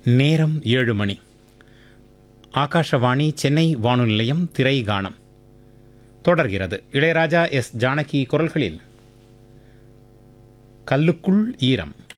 நேரம் 7 மணி. ஆகாஷவாணி சென்னை வானொலி நிலையம் திரை கானம் தொடர்கிறது. இளையராஜா எஸ். ஜானகி குரல்களில் கல்லுக்குள் ஈரம்.